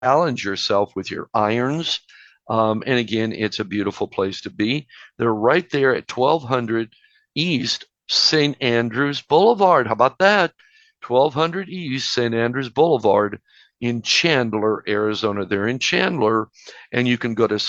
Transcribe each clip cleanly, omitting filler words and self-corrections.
challenge yourself with your irons. And again, it's a beautiful place to be. They're right there at 1200 East St. Andrews Boulevard. How about that? 1200 East St. Andrews Boulevard in Chandler, Arizona. They're in Chandler, and you can go to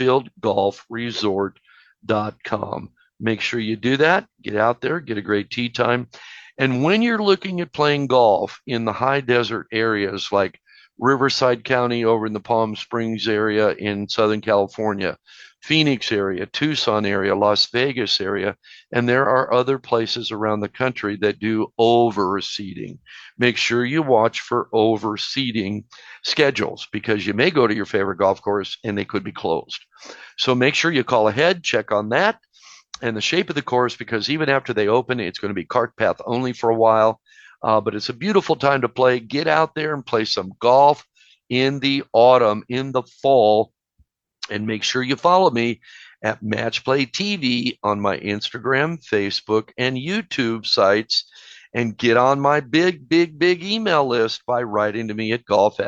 springfieldgolfresort.com. Make sure you do that. Get out there, get a great tee time. And when you're looking at playing golf in the high desert areas like Riverside County over in the Palm Springs area in Southern California, Phoenix area, Tucson area, Las Vegas area, and there are other places around the country that do overseeding. Make sure you watch for overseeding schedules because you may go to your favorite golf course and they could be closed. So make sure you call ahead, check on that and the shape of the course because even after they open, it's going to be cart path only for a while. But it's a beautiful time to play. Get out there and play some golf in the autumn, in the fall, and make sure you follow me at Match Play TV on my Instagram, Facebook, and YouTube sites, and get on my big email list by writing to me at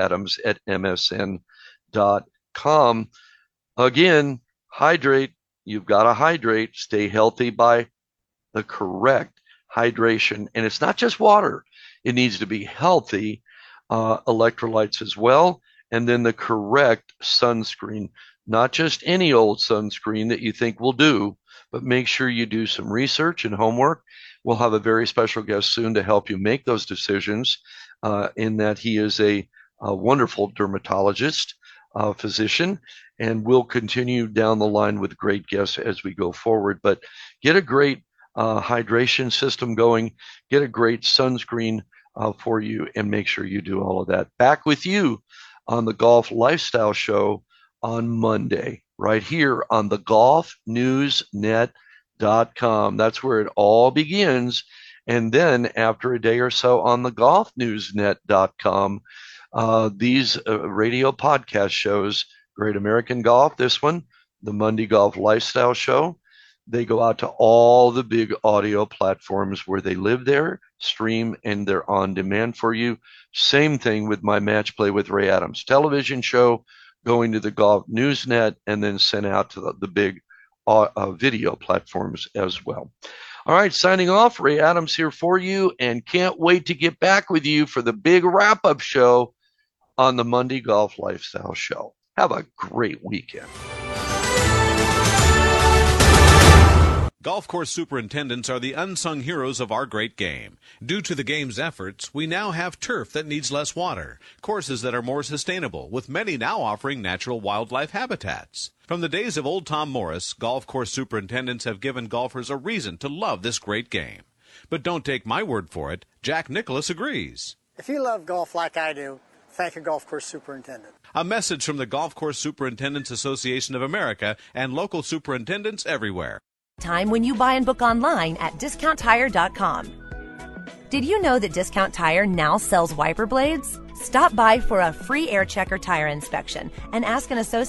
golfadams@msn.com. Again, hydrate. You've got to hydrate. Stay healthy by the correct hydration. And it's not just water. It needs to be healthy electrolytes as well. And then the correct sunscreen, not just any old sunscreen that you think will do, but make sure you do some research and homework. We'll have a very special guest soon to help you make those decisions in that he is a wonderful dermatologist, physician, and we'll continue down the line with great guests as we go forward. But get a great hydration system going, get a great sunscreen for you, and make sure you do all of that. Back with you on the Golf Lifestyle Show on Monday, right here on the golfnewsnet.com. That's where it all begins. And then after a day or so on the golfnewsnet.com, these radio podcast shows, Great American Golf, this one, the Monday Golf Lifestyle Show, they go out to all the big audio platforms where they live there, stream, and they're on demand for you. Same thing with my Match Play with Ray Adams television show, going to the Golf Newsnet and then sent out to the big video platforms as well. All right, signing off, Ray Adams here for you, and can't wait to get back with you for the big wrap-up show on the Monday Golf Lifestyle Show. Have a great weekend. Golf course superintendents are the unsung heroes of our great game. Due to the game's efforts, we now have turf that needs less water, courses that are more sustainable, with many now offering natural wildlife habitats. From the days of old Tom Morris, golf course superintendents have given golfers a reason to love this great game. But don't take my word for it. Jack Nicklaus agrees. If you love golf like I do, thank a golf course superintendent. A message from the Golf Course Superintendents Association of America and local superintendents everywhere. Time when you buy and book online at DiscountTire.com. Did you know that Discount Tire now sells wiper blades? Stop by for a free air checker tire inspection and ask an associate